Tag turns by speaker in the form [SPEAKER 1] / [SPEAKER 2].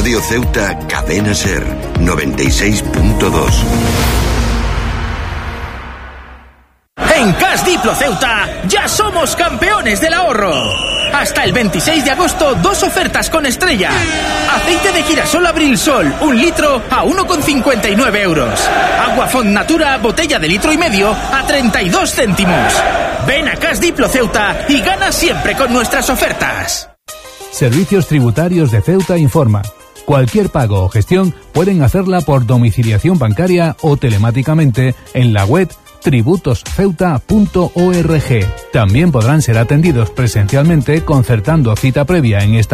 [SPEAKER 1] Radio Ceuta, Cadena Ser, 96.2.
[SPEAKER 2] En Cash Diplo Ceuta ya somos campeones del ahorro. Hasta el 26 de agosto, 2 ofertas con estrella. Aceite de girasol Abril Sol, 1 litro a 1,59 euros. Agua Font Natura, botella de 1,5 litros a 32 céntimos. Ven a Cash Diplo Ceuta y gana siempre con nuestras ofertas.
[SPEAKER 3] Servicios Tributarios de Ceuta informa. Cualquier pago o gestión pueden hacerla por domiciliación bancaria o telemáticamente en la web tributosceuta.org. También podrán ser atendidos presencialmente concertando cita previa en esta